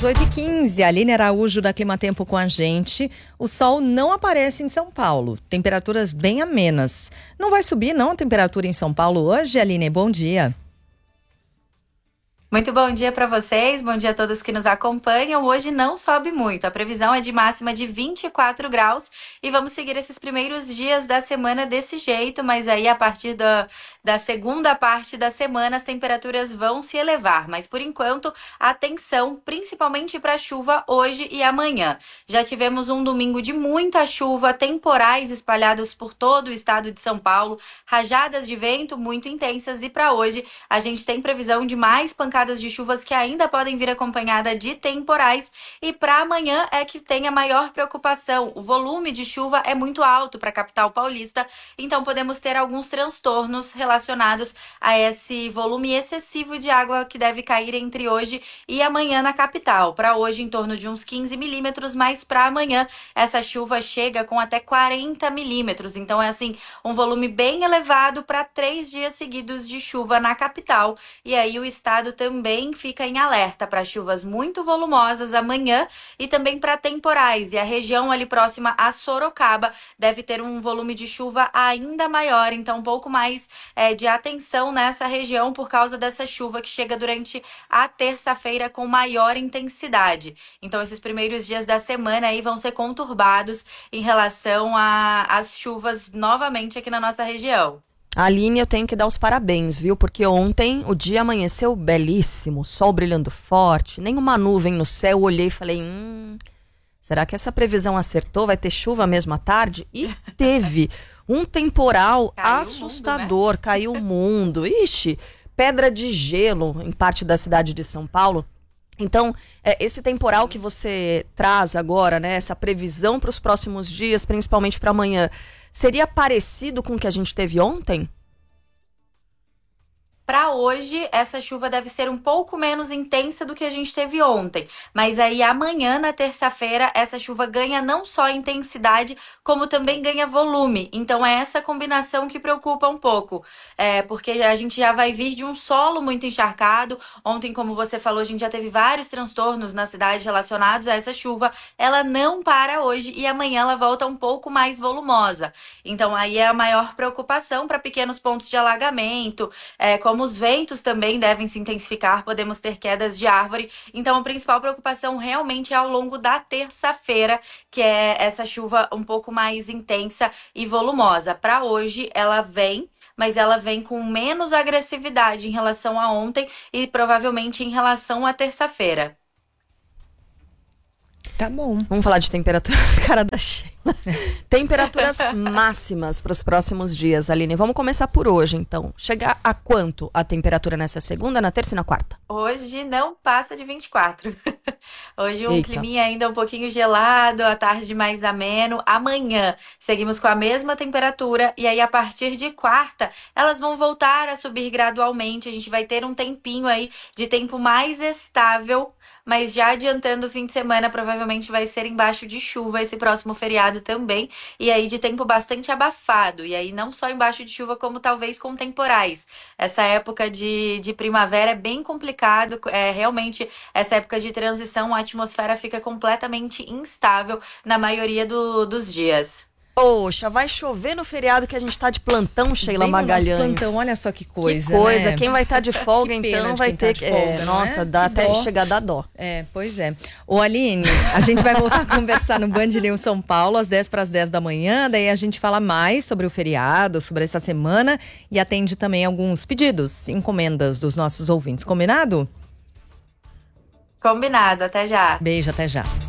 8h15, Aline Araújo da Climatempo com a gente. O sol não aparece em São Paulo, temperaturas bem amenas. Não vai subir não a temperatura em São Paulo hoje, Aline? Bom dia. Muito bom dia para vocês, bom dia a todos que nos acompanham. Hoje não sobe muito, a previsão é de máxima de 24 graus e vamos seguir esses primeiros dias da semana desse jeito, mas aí a partir da segunda parte da semana as temperaturas vão se elevar. Mas por enquanto, atenção, principalmente para a chuva hoje e amanhã. Já tivemos um domingo de muita chuva, temporais espalhados por todo o estado de São Paulo, rajadas de vento muito intensas e para hoje a gente tem previsão de mais pancadas de chuvas que ainda podem vir acompanhada de temporais e para amanhã é que tem a maior preocupação. O volume de chuva é muito alto para a capital paulista, então podemos ter alguns transtornos relacionados a esse volume excessivo de água que deve cair entre hoje e amanhã na capital. Para hoje em torno de uns 15 milímetros, mas para amanhã essa chuva chega com até 40 milímetros, então é assim um volume bem elevado para 3 dias seguidos de chuva na capital. E aí o estado também fica em alerta para chuvas muito volumosas amanhã e também para temporais. E a região ali próxima a Sorocaba deve ter um volume de chuva ainda maior, então um pouco mais de atenção nessa região por causa dessa chuva que chega durante a terça-feira com maior intensidade. Então esses primeiros dias da semana aí vão ser conturbados em relação às chuvas novamente aqui na nossa região. Aline, eu tenho que dar os parabéns, viu? Porque ontem o dia amanheceu belíssimo, sol brilhando forte, nenhuma nuvem no céu. Eu olhei e falei, será que essa previsão acertou? Vai ter chuva mesmo à tarde? E teve um temporal assustador, mundo, né? Caiu o mundo. Ixi, pedra de gelo em parte da cidade de São Paulo. Então, esse temporal que você traz agora, né? Essa previsão para os próximos dias, principalmente para amanhã, seria parecido com o que a gente teve ontem? Para hoje, essa chuva deve ser um pouco menos intensa do que a gente teve ontem. Mas aí amanhã, na terça-feira, essa chuva ganha não só intensidade, como também ganha volume. Então é essa combinação que preocupa um pouco. Porque a gente já vai vir de um solo muito encharcado. Ontem, como você falou, a gente já teve vários transtornos na cidade relacionados a essa chuva. Ela não para hoje e amanhã ela volta um pouco mais volumosa. Então aí é a maior preocupação para pequenos pontos de alagamento, como os ventos também devem se intensificar, podemos ter quedas de árvore. Então, a principal preocupação realmente é ao longo da terça-feira, que é essa chuva um pouco mais intensa e volumosa. Para hoje, ela vem, mas ela vem com menos agressividade em relação a ontem e provavelmente em relação à terça-feira. Tá bom. Vamos falar de temperatura, cara da Sheila. Temperaturas máximas para os próximos dias, Aline. Vamos começar por hoje, então. Chegar a quanto a temperatura nessa segunda, na terça e na quarta? Hoje não passa de 24. Hoje um Eita. climinha ainda um pouquinho gelado, a tarde mais ameno. Amanhã seguimos com a mesma temperatura e aí a partir de quarta elas vão voltar a subir gradualmente. A gente vai ter um tempinho aí de tempo mais estável, mas já adiantando o fim de semana, provavelmente vai ser embaixo de chuva esse próximo feriado também. E aí de tempo bastante abafado. E aí não só embaixo de chuva, como talvez com temporais. Essa época de primavera é bem complicado. Realmente, essa época de transição, a atmosfera fica completamente instável na maioria dos dias. Poxa, vai chover no feriado que a gente tá de plantão, Sheila Bem no nosso Magalhães. plantão, olha só que coisa, Que coisa, né? quem vai estar de folga Que pena então de vai quem tá ter de que... folga, não nossa, é? dá Que até dó. chegar a dar dó. Pois é. Ô Aline, a gente vai voltar a conversar no Band News São Paulo às 10 para as 10 da manhã, daí a gente fala mais sobre o feriado, sobre essa semana e atende também alguns pedidos, encomendas dos nossos ouvintes. Combinado? Combinado, até já. Beijo, até já.